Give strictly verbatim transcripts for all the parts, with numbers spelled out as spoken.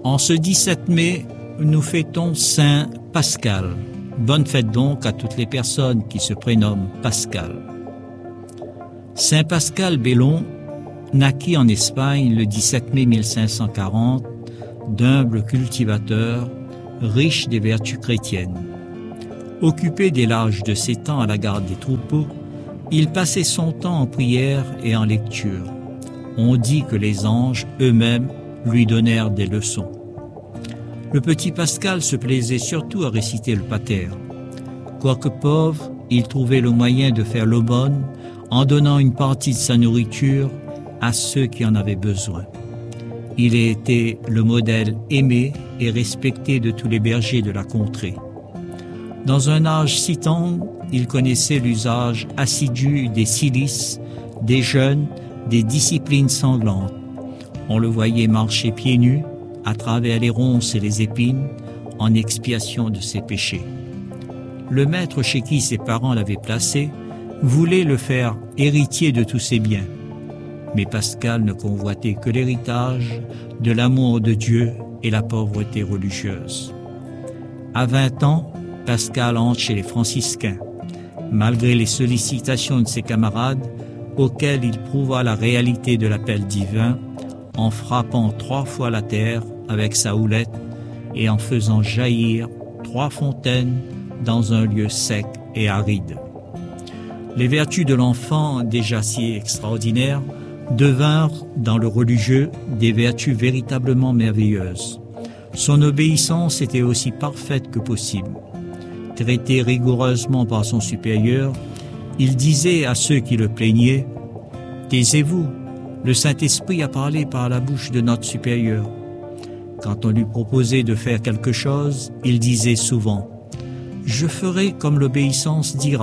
En ce dix-sept mai, nous fêtons Saint Pascal. Bonne fête donc à toutes les personnes qui se prénomment Pascal. Saint Pascal Bellon naquit en Espagne le dix-sept mai mille cinq cent quarante, d'humble cultivateur, riche des vertus chrétiennes. Occupé dès l'âge de sept ans à la garde des troupeaux, il passait son temps en prière et en lecture. On dit que les anges eux-mêmes lui donnèrent des leçons. Le petit Pascal se plaisait surtout à réciter le pater. Quoique pauvre, il trouvait le moyen de faire l'aumône en donnant une partie de sa nourriture à ceux qui en avaient besoin. Il était le modèle aimé et respecté de tous les bergers de la contrée. Dans un âge si tendre, il connaissait l'usage assidu des cilices, des jeûnes, des disciplines sanglantes. On le voyait marcher pieds nus, à travers les ronces et les épines, en expiation de ses péchés. Le maître chez qui ses parents l'avaient placé voulait le faire héritier de tous ses biens. Mais Pascal ne convoitait que l'héritage de l'amour de Dieu et la pauvreté religieuse. À vingt ans, Pascal entre chez les franciscains. Malgré les sollicitations de ses camarades, auxquels il prouva la réalité de l'appel divin, en frappant trois fois la terre avec sa houlette et en faisant jaillir trois fontaines dans un lieu sec et aride. Les vertus de l'enfant, déjà si extraordinaires, devinrent dans le religieux des vertus véritablement merveilleuses. Son obéissance était aussi parfaite que possible. Traité rigoureusement par son supérieur, il disait à ceux qui le plaignaient « Taisez-vous, le Saint-Esprit a parlé par la bouche de notre supérieur. » Quand on lui proposait de faire quelque chose, il disait souvent « Je ferai comme l'obéissance dira. »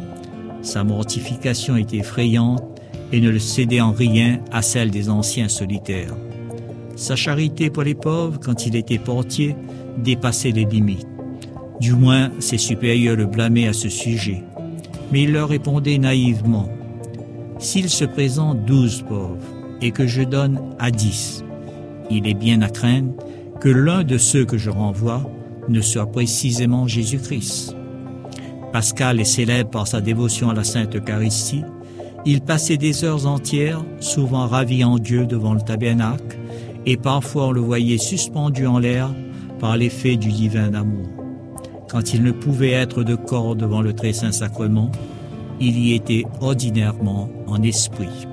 Sa mortification était effrayante et ne le cédait en rien à celle des anciens solitaires. Sa charité pour les pauvres, quand il était portier, dépassait les limites. Du moins, ses supérieurs le blâmaient à ce sujet. Mais il leur répondait naïvement « S'il se présente douze pauvres et que je donne à dix, il est bien à craindre que l'un de ceux que je renvoie ne soit précisément Jésus-Christ. » Pascal est célèbre par sa dévotion à la Sainte Eucharistie. Il passait des heures entières, souvent ravi en Dieu devant le tabernacle, et parfois on le voyait suspendu en l'air par l'effet du divin amour. Quand il ne pouvait être de corps devant le très saint sacrement, il y était ordinairement en esprit.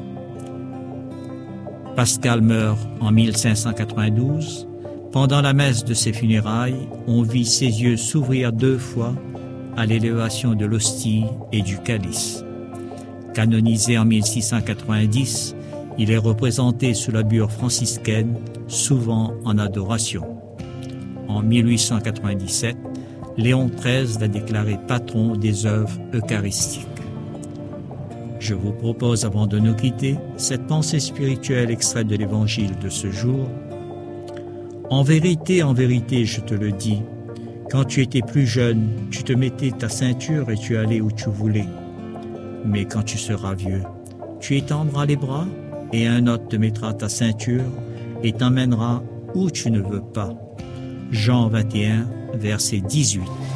Pascal meurt en mille cinq cent quatre-vingt-douze. Pendant la messe de ses funérailles, on vit ses yeux s'ouvrir deux fois à l'élévation de l'hostie et du calice. Canonisé en mille six cent quatre-vingt-dix, il est représenté sous la bure franciscaine, souvent en adoration. En mille huit cent quatre-vingt-dix-sept, Léon treize l'a déclaré patron des œuvres eucharistiques. Je vous propose, avant de nous quitter, cette pensée spirituelle extraite de l'Évangile de ce jour. En vérité, en vérité, je te le dis, quand tu étais plus jeune, tu te mettais ta ceinture et tu allais où tu voulais. Mais quand tu seras vieux, tu étendras les bras et un autre te mettra ta ceinture et t'emmènera où tu ne veux pas. Jean vingt et un, verset dix-huit.